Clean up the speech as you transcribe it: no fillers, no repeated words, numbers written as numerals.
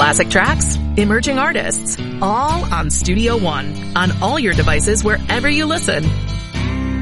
Classic tracks, emerging artists, all on Studio One, on all your devices wherever you listen.